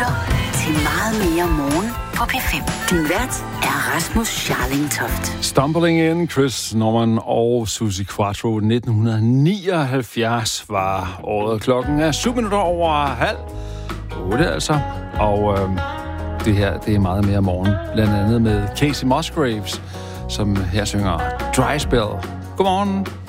lytter til Meget mere morgen på P5. Din vært er Rasmus Scharling-Toft. Stumbling in, Chris Norman og Suzi Quatro. 1979 var året. Klokken er 7:07:30 altså. Og det her, det er meget mere morgen. Blandt andet med Casey Musgraves, som her synger Dry Spell. Godmorgen.